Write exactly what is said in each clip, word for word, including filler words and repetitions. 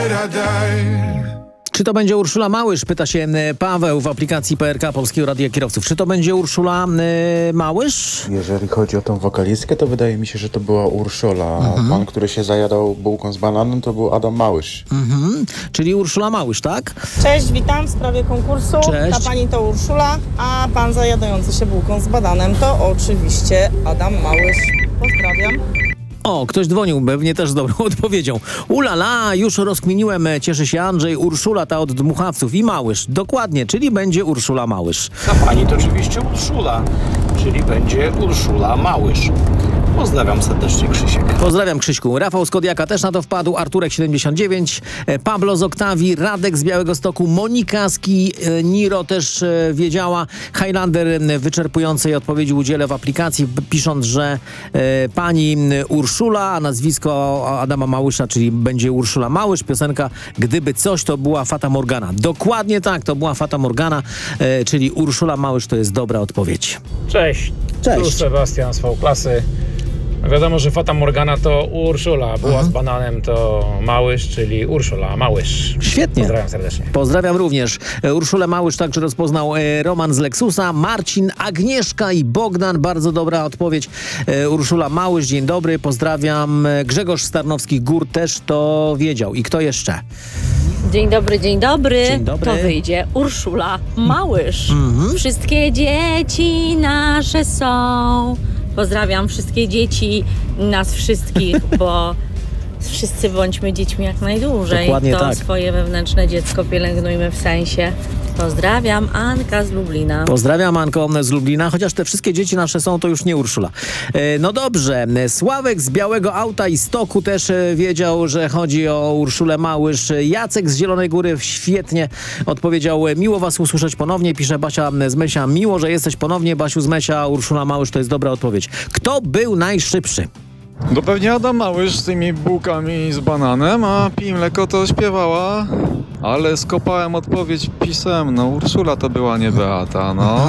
that I die. Czy to będzie Urszula Małysz? Pyta się Paweł w aplikacji P R K Polskiego Radia Kierowców. Czy to będzie Urszula y, Małysz? Jeżeli chodzi o tą wokalistkę, to wydaje mi się, że to była Urszula. A Mhm. pan, który się zajadał bułką z bananem, to był Adam Małysz. Mhm. Czyli Urszula Małysz, tak? Cześć, witam w sprawie konkursu. Cześć. Ta pani to Urszula, a pan zajadający się bułką z bananem to oczywiście Adam Małysz. Pozdrawiam. O, ktoś dzwonił, pewnie też z dobrą odpowiedzią. Ulala, już rozkminiłem, cieszy się Andrzej. Urszula ta od dmuchawców i Małysz. Dokładnie, czyli będzie Urszula Małysz. A pani to oczywiście Urszula, czyli będzie Urszula Małysz. Pozdrawiam serdecznie, Krzysiek. Pozdrawiam, Krzyśku. Rafał z Kodiaka też na to wpadł, Arturek siedemdziesiąt dziewięć, e, Pablo z Oktawii, Radek z Białegostoku, Monika z Ki, e, Niro też e, wiedziała. Highlander e, wyczerpującej odpowiedzi udzielę w aplikacji, p- pisząc, że e, pani m, Urszula, a nazwisko Adama Małysza, czyli będzie Urszula Małysz. Piosenka Gdyby coś, to była Fata Morgana. Dokładnie tak, to była Fata Morgana, e, czyli Urszula Małysz to jest dobra odpowiedź. Cześć, Cześć. tu Sebastian z V-Klasy. Wiadomo, że Fata Morgana to Urszula, buła z bananem to Małysz, czyli Urszula Małysz. Świetnie. Pozdrawiam serdecznie. Pozdrawiam również. E, Urszulę Małysz także rozpoznał e, Roman z Lexusa, Marcin, Agnieszka i Bogdan. Bardzo dobra odpowiedź. E, Urszula Małysz, dzień dobry. Pozdrawiam. E, Grzegorz z Tarnowskich Gór też to wiedział. I kto jeszcze? Dzień dobry, dzień dobry. Dzień dobry. To wyjdzie Urszula Małysz. Wszystkie dzieci nasze są. Pozdrawiam wszystkie dzieci, nas wszystkich, bo wszyscy bądźmy dziećmi jak najdłużej. Dokładnie to tak. swoje wewnętrzne dziecko pielęgnujmy w sensie. Pozdrawiam, Anka z Lublina. Pozdrawiam, Anko z Lublina, chociaż te wszystkie dzieci nasze są, to już nie Urszula. E, no dobrze, Sławek z Białego Auta i Stoku też e, wiedział, że chodzi o Urszulę Małysz. Jacek z Zielonej Góry świetnie odpowiedział. Miło was usłyszeć ponownie, pisze Basia z Mesia. Miło, że jesteś ponownie, Basiu z Mesia. Urszula Małysz to jest dobra odpowiedź. Kto był najszybszy? No pewnie Adam Małysz z tymi bułkami z bananem, a Pij Mleko to śpiewała, ale skopałem odpowiedź pisemną. Urszula to była, nie Beata, no.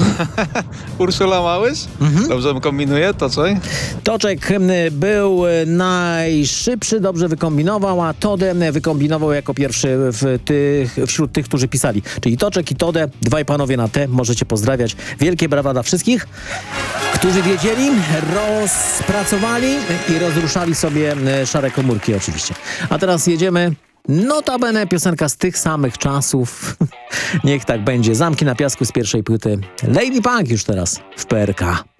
Urszula Małysz? Dobrze kombinuję, to co? Toczek m, był e, najszybszy, dobrze wykombinował, a Tode wykombinował jako pierwszy w tych, wśród tych, którzy pisali. Czyli Toczek i Tode, dwaj panowie na T, możecie pozdrawiać. Wielkie brawa dla wszystkich, którzy wiedzieli, rozpracowali i rozruszali sobie e, szare komórki oczywiście. A teraz jedziemy. Notabene piosenka z tych samych czasów. Niech tak będzie. Zamki na piasku z pierwszej płyty. Lady Punk już teraz w P R K.